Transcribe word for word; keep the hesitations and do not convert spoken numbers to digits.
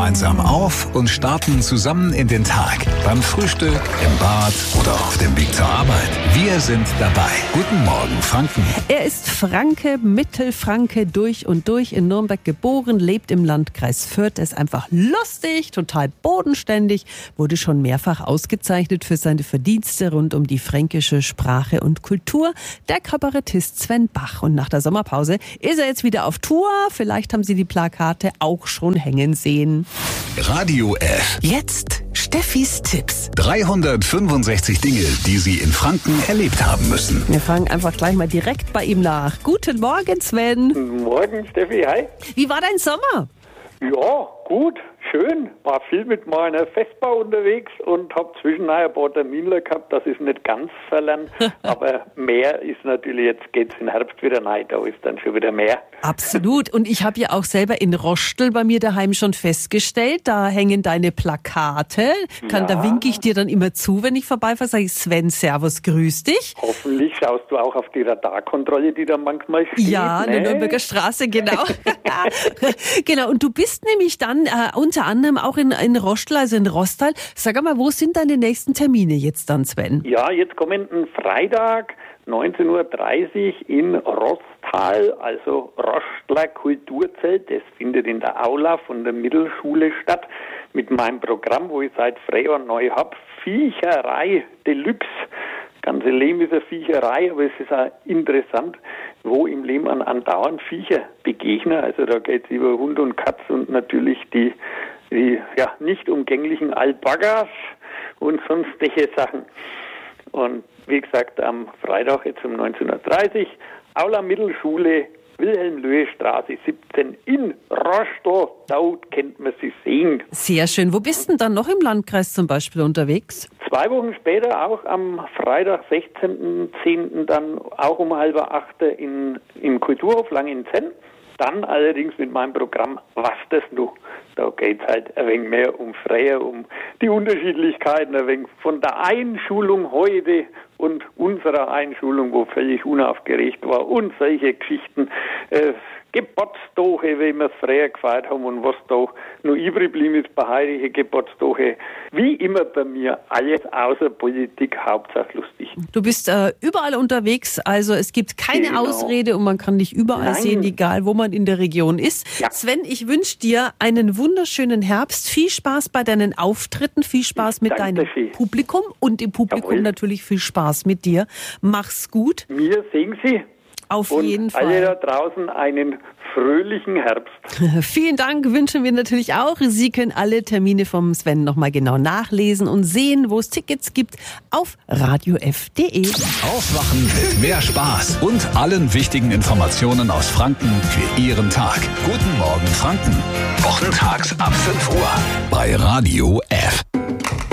gemeinsam auf und starten zusammen in den Tag. Beim Frühstück, im Bad oder auf dem Weg zur Arbeit. Wir sind dabei. Guten Morgen, Franken. Er ist Franke, Mittelfranke durch und durch, in Nürnberg geboren, lebt im Landkreis Fürth. Er ist einfach lustig, total bodenständig, wurde schon mehrfach ausgezeichnet für seine Verdienste rund um die fränkische Sprache und Kultur. Der Kabarettist Sven Bach. Und nach der Sommerpause ist er jetzt wieder auf Tour. Vielleicht haben Sie die Plakate auch schon hängen sehen. Radio F. Jetzt Steffis Tipps. dreihundertfünfundsechzig Dinge, die Sie in Franken erlebt haben müssen. Wir fragen einfach gleich mal direkt bei ihm nach. Guten Morgen, Sven. Guten Morgen, Steffi, hi. Wie war dein Sommer? Ja, gut, schön. War viel mit meiner Vespa unterwegs und habe zwischendurch ein paar Termine gehabt. Das ist nicht ganz verlernt, aber mehr ist natürlich, jetzt geht's in Herbst wieder rein, da ist dann schon wieder mehr. Absolut. Und ich habe ja auch selber in Rostel bei mir daheim schon festgestellt, da hängen deine Plakate. Kann, Ja. Da winke ich dir dann immer zu, wenn ich vorbeifahre, sage ich Sven, servus, grüß dich. Hoffentlich schaust du auch auf die Radarkontrolle, die da manchmal steht. Ja, an der ne? Nürnberger Straße, genau. Genau, und du bist nämlich dann äh, unter anderem auch in, in Rostel, also in Rostal. Sag mal, wo sind deine nächsten Termine jetzt dann, Sven? Ja, jetzt kommenden Freitag, neunzehn Uhr dreißig in Rostal, also Rostler Kulturzelt. Das findet in der Aula von der Mittelschule statt mit meinem Programm, wo ich seit Frühjahr neu habe. Viecherei Deluxe. Das ganze Leben ist eine Viecherei, aber es ist auch interessant, wo im Leben an andauernd Viecher begegnen. Also da geht es über Hund und Katz und natürlich die, die ja, nicht umgänglichen Alpakas und sonstige Sachen. Und wie gesagt, am Freitag jetzt um neunzehn Uhr dreißig, Aula Mittelschule, Wilhelm-Löhe-Straße siebzehn in Rostel. Dort kennt man sie sehen. Sehr schön. Wo bist denn dann noch im Landkreis zum Beispiel unterwegs? Zwei Wochen später, auch am Freitag, sechzehnten zehnten dann auch um halb acht in, im Kulturhof Langenzenn. Dann allerdings mit meinem Programm Was das nu? Da geht es halt ein wenig mehr um Freier, um die Unterschiedlichkeiten, ein wenig von der Einschulung heute und unserer Einschulung, wo völlig unaufgeregt war und solche Geschichten. Äh, Geburtstage, wie wir es früher gefeiert haben und was da noch übrig geblieben ist bei heiligen Geburtstage. Wie immer bei mir, alles außer Politik, Hauptsache lustig. Du bist äh, überall unterwegs, also es gibt keine Genau. Ausrede und man kann dich überall Nein. sehen, egal wo man in der Region ist. Ja. Sven, ich wünsche dir einen wunderschönen Herbst, viel Spaß bei deinen Auftritten, viel Spaß mit Danke deinem schön. Publikum und im Publikum Jawohl. natürlich viel Spaß mit dir. Mach's gut, Mir sehen Sie auf und jeden alle da Fall. draußen einen fröhlichen Herbst. Vielen Dank wünschen wir natürlich auch. Sie können alle Termine vom Sven nochmal genau nachlesen und sehen, wo es Tickets gibt, auf radiof punkt de. Aufwachen mit mehr Spaß und allen wichtigen Informationen aus Franken für Ihren Tag. Guten Morgen, Franken. Wochentags ab fünf Uhr bei Radio